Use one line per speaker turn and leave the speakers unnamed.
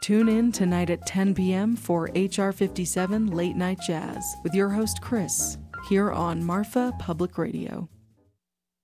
Tune in tonight at 10 p.m. for HR 57 Late Night Jazz with your host Chris, here on Marfa Public Radio.